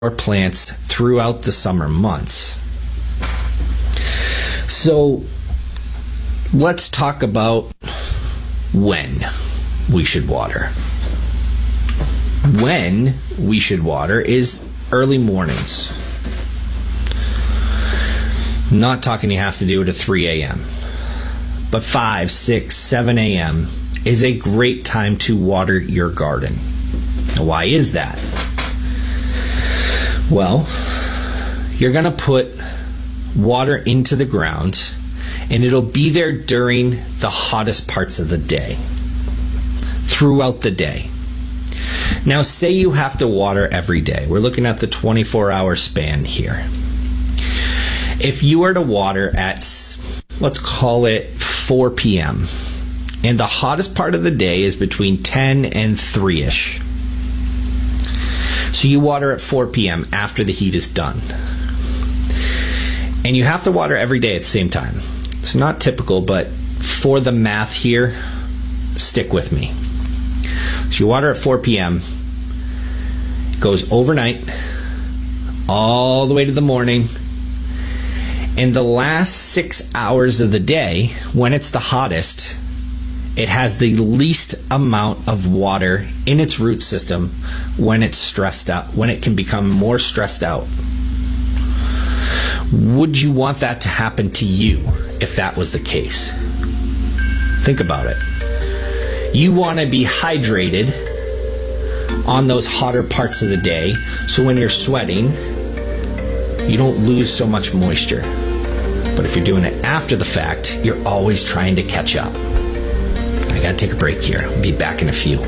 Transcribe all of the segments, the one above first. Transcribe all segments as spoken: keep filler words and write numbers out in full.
plants throughout the summer months. So let's talk about when we should water. When we should water is early mornings. I'm not talking you have to do it at three a.m. But five, six, seven a.m. is a great time to water your garden. Now, why is that? Well, you're going to put water into the ground, and it'll be there during the hottest parts of the day, throughout the day. Now, say you have to water every day. We're looking at the twenty-four hour span here. If you were to water at, let's call it four p.m., and the hottest part of the day is between ten and three-ish. So you water at four p.m. after the heat is done. And you have to water every day at the same time. It's not typical, but for the math here, stick with me. So you water at four p.m., goes overnight, all the way to the morning, and the last six hours of the day, when it's the hottest, it has the least amount of water in its root system when it's stressed out, when it can become more stressed out. Would you want that to happen to you if that was the case? Think about it. You want to be hydrated on those hotter parts of the day, so when you're sweating, you don't lose so much moisture. But if you're doing it after the fact, you're always trying to catch up. I gotta take a break here. I'll be back in a few.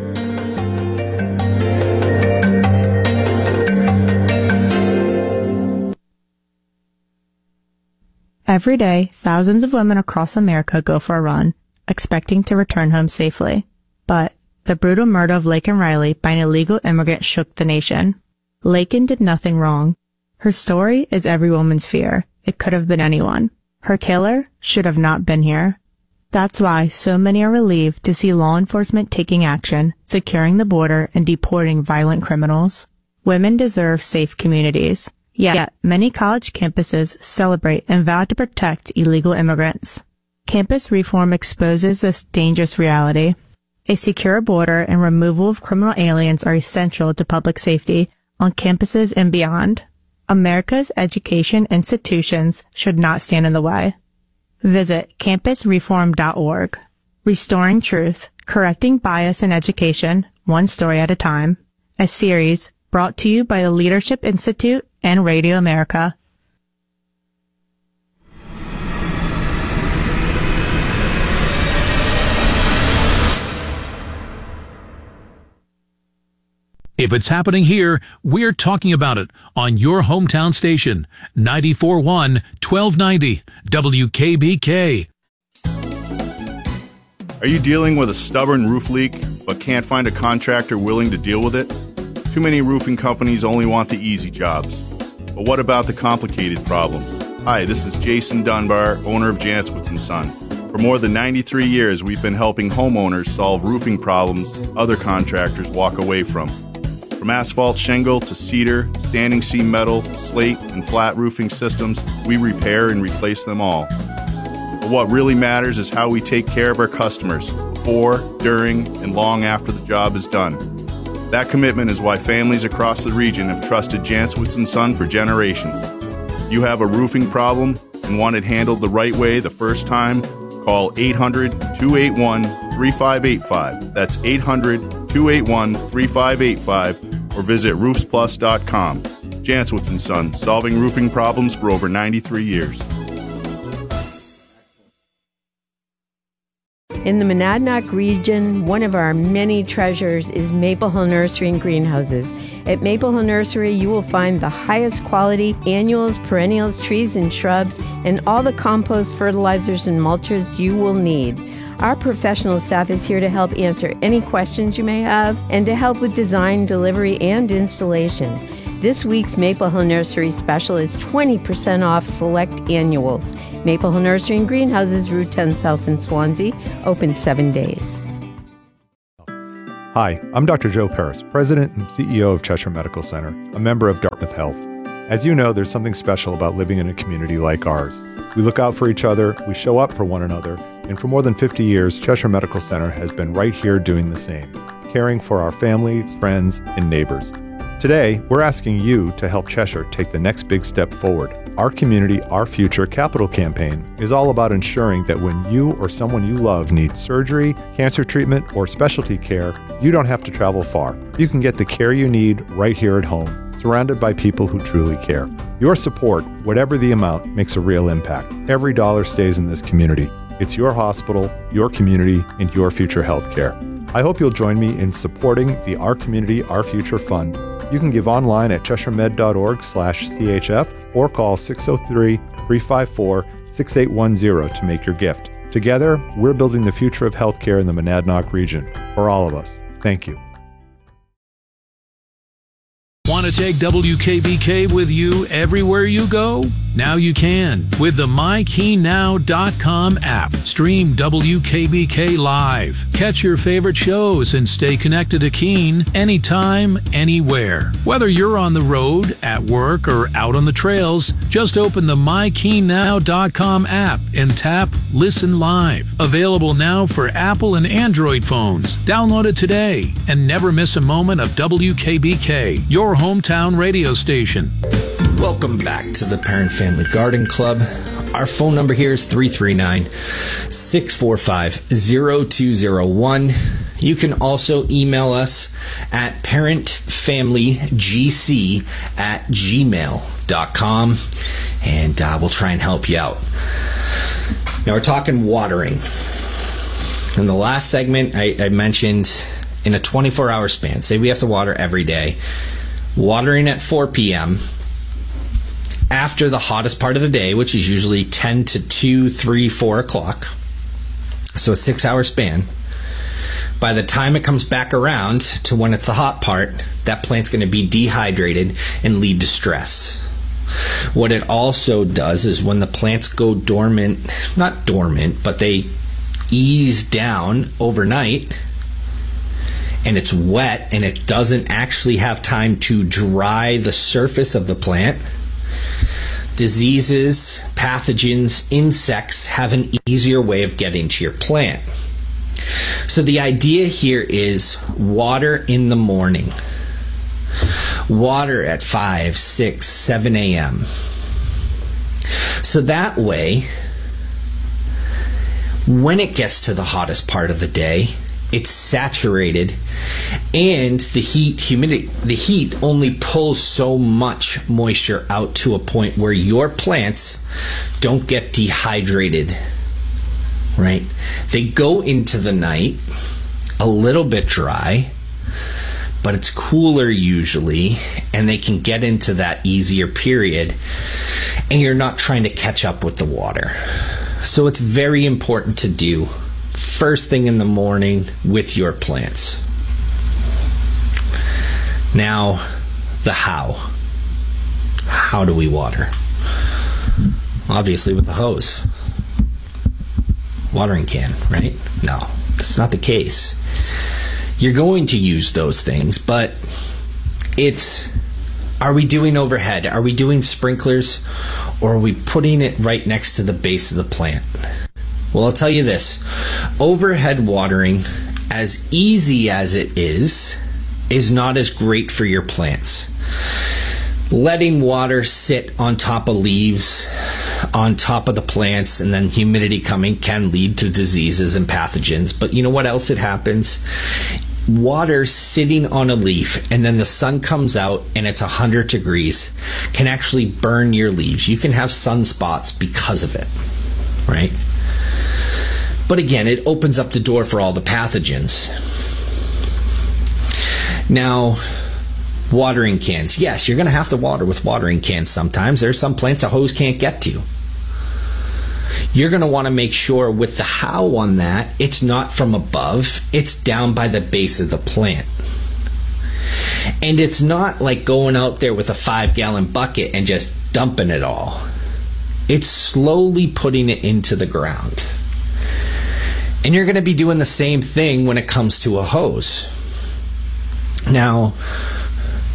Every day, thousands of women across America go for a run, expecting to return home safely. But the brutal murder of Laken Riley by an illegal immigrant shook the nation. Laken did nothing wrong. Her story is every woman's fear. It could have been anyone. Her killer should have not been here. That's why so many are relieved to see law enforcement taking action, securing the border, and deporting violent criminals. Women deserve safe communities. Yet, many college campuses celebrate and vow to protect illegal immigrants. Campus reform exposes this dangerous reality. A secure border and removal of criminal aliens are essential to public safety on campuses and beyond. America's education institutions should not stand in the way. Visit campus reform dot org. Restoring Truth, Correcting Bias in Education, One Story at a Time. A series brought to you by the Leadership Institute and Radio America. If it's happening here, we're talking about it on your hometown station, ninety-four point one, twelve ninety, W K B K. Are you dealing with a stubborn roof leak but can't find a contractor willing to deal with it? Too many roofing companies only want the easy jobs. But what about the complicated problems? Hi, this is Jason Dunbar, owner of Jantzwitz and Son. For more than ninety-three years, we've been helping homeowners solve roofing problems other contractors walk away from. From asphalt shingle to cedar, standing seam metal, slate, and flat roofing systems, we repair and replace them all. But what really matters is how we take care of our customers before, during, and long after the job is done. That commitment is why families across the region have trusted Jantzwitz and Son for generations. If you have a roofing problem and want it handled the right way the first time, call eight hundred, two eight one, three five eight five. That's eight hundred, two eight one, three five eight five, or visit roofs plus dot com. Jantzwitz and Son, solving roofing problems for over ninety-three years. In the Monadnock region, one of our many treasures is Maple Hill Nursery and Greenhouses. At Maple Hill Nursery, you will find the highest quality annuals, perennials, trees, and shrubs, and all the compost, fertilizers, and mulches you will need. Our professional staff is here to help answer any questions you may have and to help with design, delivery, and installation. This week's Maple Hill Nursery special is twenty percent off select annuals. Maple Hill Nursery and Greenhouses, Route ten South in Swansea, open seven days. Hi, I'm Doctor Joe Paris, President and C E O of Cheshire Medical Center, a member of Dartmouth Health. As you know, there's something special about living in a community like ours. We look out for each other, we show up for one another, and for more than fifty years, Cheshire Medical Center has been right here doing the same, caring for our families, friends, and neighbors. Today, we're asking you to help Cheshire take the next big step forward. Our Community, Our Future capital campaign is all about ensuring that when you or someone you love needs surgery, cancer treatment, or specialty care, you don't have to travel far. You can get the care you need right here at home, surrounded by people who truly care. Your support, whatever the amount, makes a real impact. Every dollar stays in this community. It's your hospital, your community, and your future health care. I hope you'll join me in supporting the Our Community, Our Future Fund. You can give online at cheshiremed.org slash CHF or call six oh three, three five four, six eight one zero to make your gift. Together, we're building the future of healthcare in the Monadnock region. For all of us, thank you. Want to take W K B K with you everywhere you go? Now you can with the my keen now dot com app. Stream W K B K live. Catch your favorite shows and stay connected to Keene anytime, anywhere. Whether you're on the road, at work, or out on the trails, just open the my keen now dot com app and tap Listen Live. Available now for Apple and Android phones. Download it today and never miss a moment of W K B K, your hometown radio station. Welcome back to the Parent Family Garden Club. Our phone number here is three three nine, six four five, zero two zero one. You can also email us at parentfamilygc at gmail dot com, and uh, we'll try and help you out. Now, we're talking watering. In the last segment, I, I mentioned in a twenty-four hour span, say we have to water every day, watering at four p.m., after the hottest part of the day, which is usually ten to two, three, four o'clock, so a six hour span. By the time it comes back around to when it's the hot part, that plant's going to be dehydrated and lead to stress. What it also does is when the plants go dormant, not dormant, but they ease down overnight, and it's wet and it doesn't actually have time to dry the surface of the plant, diseases, pathogens, insects have an easier way of getting to your plant. So the idea here is water in the morning. Water at five, six, seven a.m. So that way, when it gets to the hottest part of the day, it's saturated, and the heat, humidity, the heat only pulls so much moisture out to a point where your plants don't get dehydrated, right? They go into the night a little bit dry, but it's cooler usually, and they can get into that easier period, and you're not trying to catch up with the water. So it's very important to do first thing in the morning with your plants. Now, the how. How do we water? Obviously with the hose. Watering can, right? No, that's not the case. You're going to use those things, but it's, are we doing overhead? Are we doing sprinklers? Or are we putting it right next to the base of the plant? Well, I'll tell you this. Overhead watering, as easy as it is, is not as great for your plants. Letting water sit on top of leaves, on top of the plants, and then humidity coming can lead to diseases and pathogens. But you know what else it happens? Water sitting on a leaf, and then the sun comes out and it's one hundred degrees, can actually burn your leaves. You can have sunspots because of it, right? But again, it opens up the door for all the pathogens. Now, watering cans. Yes, you're going to have to water with watering cans sometimes. There's some plants a hose can't get to. You're going to want to make sure with the how on that, it's not from above. It's down by the base of the plant. And it's not like going out there with a five-gallon bucket and just dumping it all. It's slowly putting it into the ground. And you're going to be doing the same thing when it comes to a hose. Now,